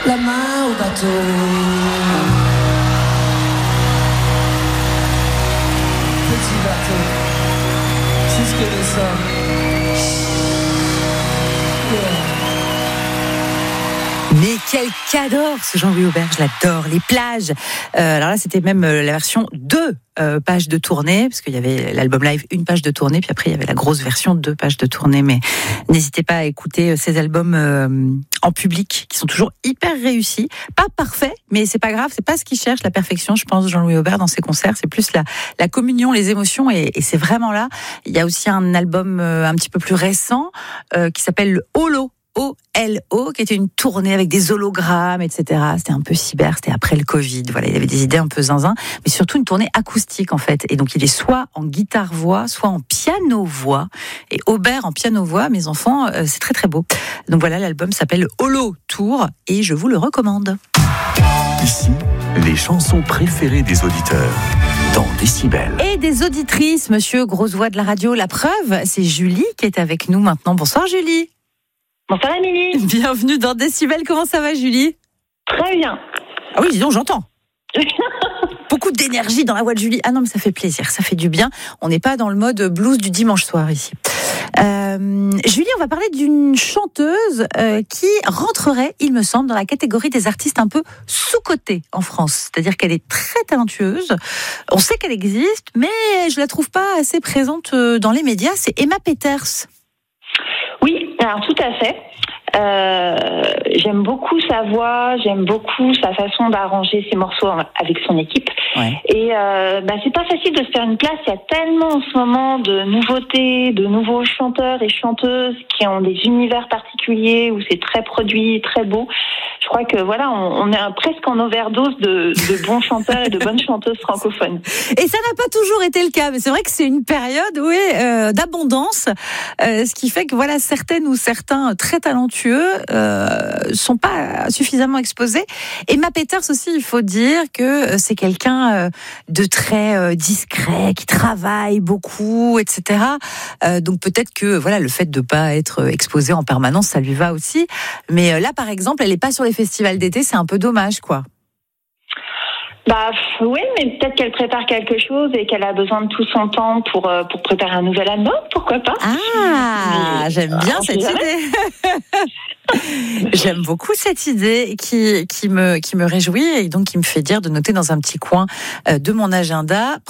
la main au bateau. Petit bateau, c'est ce que nous sommes. Mais quel qu'adore ce Jean-Louis Aubert, je l'adore. Les plages. Alors là, c'était même la version 2 pages de tournée, parce qu'il y avait l'album live, 1 page de tournée, puis après il y avait la grosse version 2 pages de tournée. Mais n'hésitez pas à écouter ces albums en public, qui sont toujours hyper réussis. Pas parfaits, mais c'est pas grave, c'est pas ce qu'il cherche, la perfection, je pense, Jean-Louis Aubert dans ses concerts. C'est plus la communion, les émotions, et c'est vraiment là. Il y a aussi un album un petit peu plus récent qui s'appelle le Holo. OLO, qui était une tournée avec des hologrammes, etc. C'était un peu cyber, c'était après le Covid. Voilà, il avait des idées un peu zinzin, mais surtout une tournée acoustique, en fait. Et donc, il est soit en guitare-voix, soit en piano-voix. Et Aubert en piano-voix, mes enfants, c'est très très beau. Donc voilà, l'album s'appelle Holo Tour, et je vous le recommande. Ici, les chansons préférées des auditeurs. Dans Décibel. Et des auditrices, monsieur grosse voix de la radio. La preuve, c'est Julie qui est avec nous maintenant. Bonsoir Julie. Bonsoir Amélie. Bienvenue dans Décibel. Comment ça va Julie ? Très bien. Ah oui, dis donc, j'entends. Beaucoup d'énergie dans la voix de Julie. Ah non, mais ça fait plaisir, ça fait du bien. On n'est pas dans le mode blues du dimanche soir ici. Julie, on va parler d'une chanteuse qui rentrerait, il me semble, dans la catégorie des artistes un peu sous-cotés en France. C'est-à-dire qu'elle est très talentueuse. On sait qu'elle existe, mais je la trouve pas assez présente dans les médias. C'est Emma Peters. Oui, alors tout à fait. J'aime beaucoup sa voix, j'aime beaucoup sa façon d'arranger ses morceaux avec son équipe. Ouais. Et c'est pas facile de se faire une place. Il y a tellement en ce moment de nouveautés, de nouveaux chanteurs et chanteuses qui ont des univers particuliers où c'est très produit, très beau. Je crois que voilà, on est presque en overdose de bons chanteurs et de bonnes chanteuses francophones. Et ça n'a pas toujours été le cas, mais c'est vrai que c'est une période d'abondance, ce qui fait que voilà, certaines ou certains très talentueux sont pas suffisamment exposés. Emma Peters aussi, il faut dire que c'est quelqu'un de très discret, qui travaille beaucoup, etc. Donc peut-être que voilà, le fait de pas être exposé en permanence, ça lui va aussi. Mais là, par exemple, elle est pas sur les festivals d'été, c'est un peu dommage, quoi. Oui, mais peut-être qu'elle prépare quelque chose et qu'elle a besoin de tout son temps pour préparer un nouvel album, pourquoi pas. Ah, j'aime bien cette idée. J'aime beaucoup cette idée qui me réjouit et donc qui me fait dire de noter dans un petit coin de mon agenda.